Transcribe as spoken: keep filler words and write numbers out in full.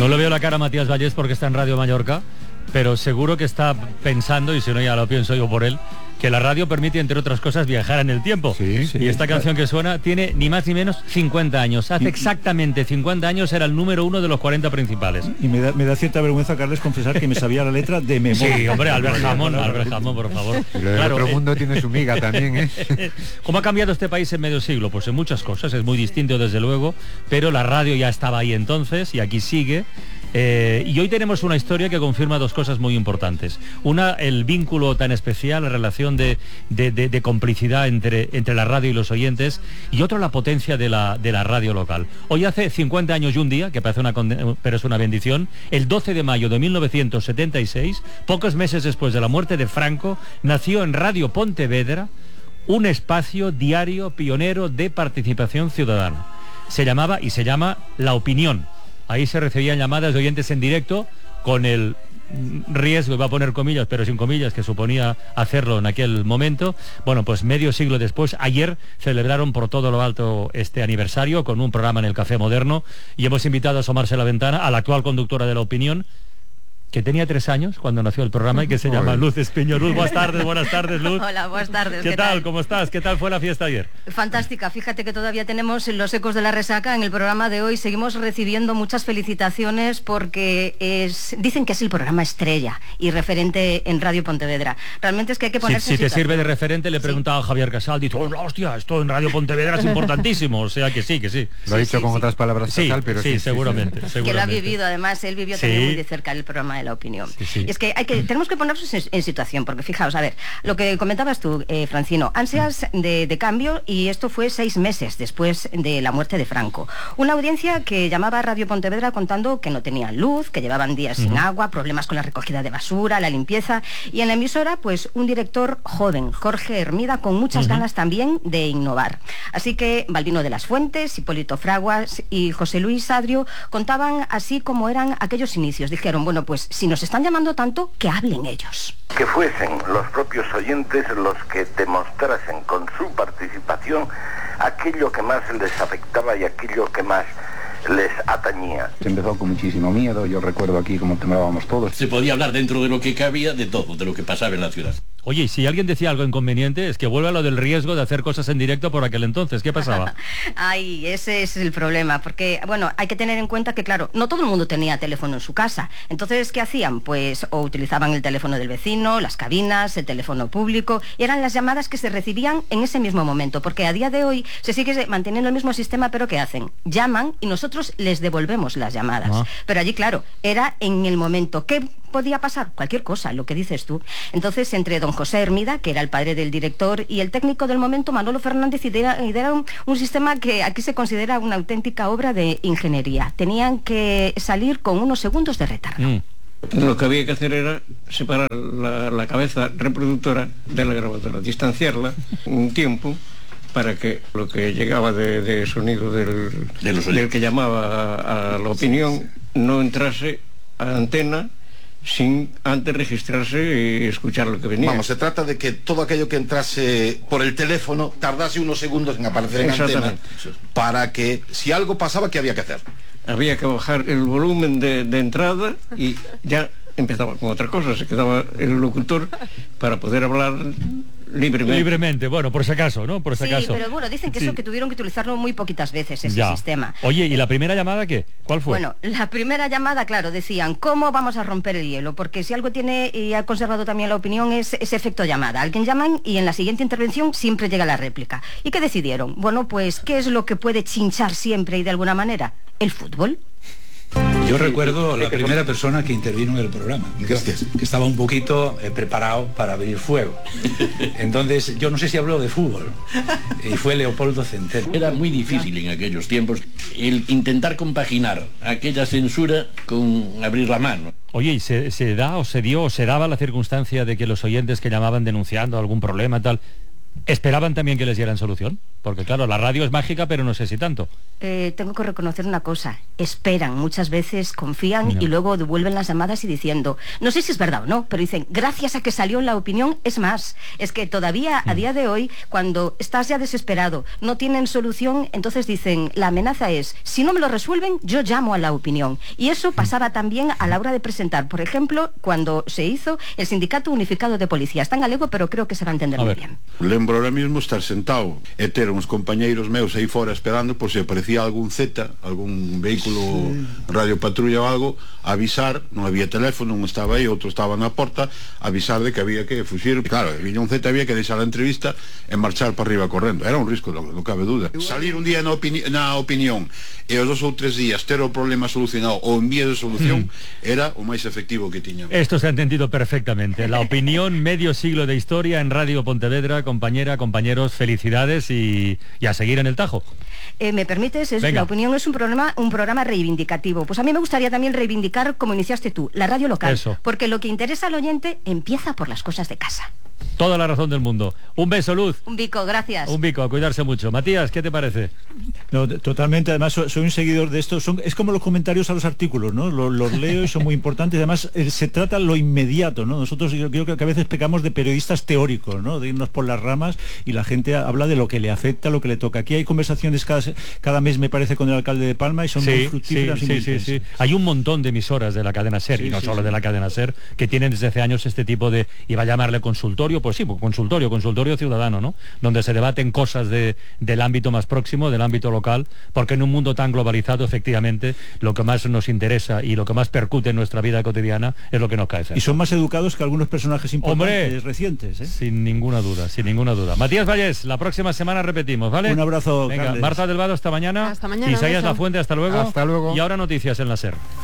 No le veo la cara a Matías Vallés porque está en Radio Mallorca, pero seguro que está pensando, y si no ya lo pienso yo por él, que la radio permite, entre otras cosas, viajar en el tiempo. Sí, sí. Y esta canción que suena tiene ni más ni menos cincuenta años. Hace exactamente cincuenta años era el número uno de los cuarenta principales. Y me da, me da cierta vergüenza, Carles, confesar que me sabía la letra de memoria. Sí, hombre, Albert Jamón, Albert Jamón, por favor. Y lo del Claro, otro eh, mundo tiene su miga también, ¿eh? ¿Cómo ha cambiado este país en medio siglo? Pues en muchas cosas, es muy distinto desde luego, pero la radio ya estaba ahí entonces y aquí sigue. Eh, y hoy tenemos una historia que confirma dos cosas muy importantes. Una, el vínculo tan especial, la relación de, de, de, de complicidad entre, entre la radio y los oyentes, y otro, la potencia de la, de la radio local. Hoy hace cincuenta años y un día, que parece una, pero es una bendición, el doce de mayo de mil novecientos setenta y seis, pocos meses después de la muerte de Franco, nació en Radio Pontevedra un espacio diario pionero de participación ciudadana. Se llamaba y se llama La Opinión. Ahí se recibían llamadas de oyentes en directo con el riesgo, iba a poner comillas, pero sin comillas, que suponía hacerlo en aquel momento. Bueno, pues medio siglo después, ayer celebraron por todo lo alto este aniversario con un programa en el Café Moderno y hemos invitado a asomarse a la ventana a la actual conductora de La Opinión, que tenía tres años cuando nació el programa y que se llama Luz Espiño. Luz, buenas tardes, buenas tardes, Luz. Hola, buenas tardes. ¿Qué, ¿Qué tal? tal? ¿Cómo estás? ¿Qué tal fue la fiesta ayer? Fantástica, fíjate que todavía tenemos los ecos de la resaca en el programa de hoy. Seguimos recibiendo muchas felicitaciones porque es, dicen que es el programa estrella y referente en Radio Pontevedra. Realmente es que hay que ponerse Si, si en te situación. sirve de referente, le he preguntado sí. a Javier Casal, dice, oh, hostia, esto en Radio Pontevedra es importantísimo. O sea que sí, que sí. Lo ha Sí, dicho sí, con sí. otras palabras, Sí, Casal, pero sí, sí, seguramente, sí, sí. seguramente. Que lo ha vivido, además, él vivió también Sí. muy de cerca el programa de La Opinión. Sí, sí. Y es que, hay que tenemos que ponernos en, en situación, porque fijaos, a ver, lo que comentabas tú, eh, Francino, ansias de, de cambio, y esto fue seis meses después de la muerte de Franco. Una audiencia que llamaba a Radio Pontevedra contando que no tenían luz, que llevaban días uh-huh. sin agua, problemas con la recogida de basura, la limpieza, y en la emisora, pues un director joven, Jorge Hermida, con muchas uh-huh. ganas también de innovar. Así que Balbino de las Fuentes, Hipólito Fraguas y José Luis Adrio contaban así como eran aquellos inicios. Dijeron, bueno, pues si nos están llamando tanto, que hablen ellos. Que fuesen los propios oyentes los que demostrasen con su participación aquello que más les afectaba y aquello que más les atañía. Se empezó con muchísimo miedo, yo recuerdo aquí cómo temblábamos todos. Se podía hablar dentro de lo que cabía de todo, de lo que pasaba en la ciudad. Oye, y si alguien decía algo inconveniente, es que vuelve a lo del riesgo de hacer cosas en directo por aquel entonces. ¿Qué pasaba? Ay, ese es el problema, porque, bueno, hay que tener en cuenta que, claro, no todo el mundo tenía teléfono en su casa. Entonces, ¿qué hacían? Pues o utilizaban el teléfono del vecino, las cabinas, el teléfono público, y eran las llamadas que se recibían en ese mismo momento, porque a día de hoy se sigue manteniendo el mismo sistema, pero ¿qué hacen? Llaman y nosotros les devolvemos las llamadas. Ah. Pero allí, claro, era en el momento. ¿Qué podía pasar? Cualquier cosa, lo que dices tú. Entonces, entre don José Hermida, que era el padre del director, y el técnico del momento, Manolo Fernández, idearon un sistema que aquí se considera una auténtica obra de ingeniería. Tenían que salir con unos segundos de retardo. Mm. Lo que había que hacer era separar la, la cabeza reproductora de la grabadora, distanciarla un tiempo para que lo que llegaba de, de sonido del, de los del que llamaba a, a La Opinión no entrase a la antena sin antes registrarse y escuchar lo que venía. Vamos, se trata de que todo aquello que entrase por el teléfono tardase unos segundos en aparecer en antena, para que si algo pasaba, ¿qué había que hacer? Había que bajar el volumen de, de entrada y ya empezaba con otra cosa, se quedaba el locutor para poder hablar libremente. Libremente, bueno, por si acaso, ¿no? Por si sí, acaso. pero bueno, dicen que sí. eso que tuvieron que utilizarlo muy poquitas veces, ese ya. sistema. Oye, ¿y la primera llamada qué? ¿Cuál fue? Bueno, la primera llamada, claro, decían, ¿cómo vamos a romper el hielo? Porque si algo tiene, y ha conservado también La Opinión, es ese efecto llamada. Alguien llaman y en la siguiente intervención siempre llega la réplica. ¿Y qué decidieron? Bueno, pues, ¿qué es lo que puede chinchar siempre y de alguna manera? ¿El fútbol? Yo recuerdo la primera persona que intervino en el programa. Gracias. Que estaba un poquito eh, preparado para abrir fuego. Entonces, yo no sé si habló de fútbol. Y fue Leopoldo Centeno. Era muy difícil en aquellos tiempos el intentar compaginar aquella censura con abrir la mano. Oye, ¿y se, se da o se dio o se daba la circunstancia de que los oyentes que llamaban denunciando algún problema tal ¿Esperaban también que les dieran solución? Porque claro, la radio es mágica, pero no sé si tanto. Eh, tengo que reconocer una cosa, esperan, muchas veces confían No. y luego devuelven las llamadas y diciendo, no sé si es verdad o no, pero dicen, gracias a que salió en La Opinión, es más, es que todavía a día de hoy, cuando estás ya desesperado, no tienen solución, entonces dicen, la amenaza es, si no me lo resuelven, yo llamo a La Opinión. Y eso pasaba también a la hora de presentar, por ejemplo, cuando se hizo el Sindicato Unificado de Policía. Está en galego, pero creo que se va a entender muy bien. Lembro ahora mismo estar sentado e ter uns compañeiros meus aí fora esperando por se aparecía algún Z, algún vehículo sí. radio patrulla ou algo, avisar, non había teléfono, un estaba aí, outro estaba na porta, avisar de que había que fuxir. Claro, viña un Z, había que deixar a entrevista e marchar para arriba correndo. Era un risco, non, non cabe duda. Salir un día na, opini na opinión e os dos ou tres días ter o problema solucionado ou en vías de solución mm. era o máis efectivo que tiñamos. Esto se ha entendido perfectamente. La Opinión, medio siglo de historia en Radio Pontevedra. Compañera, compañeros, felicidades y, y a seguir en el tajo. Eh, ¿Me permites? Es, La Opinión es un programa, un programa reivindicativo. Pues a mí me gustaría también reivindicar, como iniciaste tú, la radio local. Eso. Porque lo que interesa al oyente empieza por las cosas de casa. Toda la razón del mundo. Un beso, Luz. Un bico, gracias. Un bico, a cuidarse mucho. Matías, ¿qué te parece? No, totalmente, además soy, soy un seguidor de esto. Son, es como los comentarios a los artículos, ¿no? Los, los leo y son muy importantes. Además, eh, se trata lo inmediato, ¿no? Nosotros yo creo que a veces pecamos de periodistas teóricos, ¿no? De irnos por las ramas y la gente habla de lo que le afecta, lo que le toca. Aquí hay conversaciones cada, cada mes, me parece, con el alcalde de Palma y son sí, muy fructíferas sí, y muy sí, sí, sí. Hay un montón de emisoras de la cadena SER, sí, y no sí, solo sí. de la cadena SER, que tienen desde hace años este tipo de, iba a llamarle consultorio, pues sí, consultorio, consultorio ciudadano, ¿no? Donde se debaten cosas de, del ámbito más próximo, del ámbito local, porque en un mundo tan globalizado, efectivamente, lo que más nos interesa y lo que más percute en nuestra vida cotidiana es lo que nos cae. Y son más educados que algunos personajes importantes. Hombre, recientes, ¿eh? Sin ninguna duda, sin ninguna duda. Matías Vallés, la próxima semana repetimos, ¿vale? Un abrazo, Venga, Carles. Marta del Vado, hasta mañana. Hasta mañana. Isaías Lafuente, hasta luego. Hasta luego. Y ahora noticias en la SER.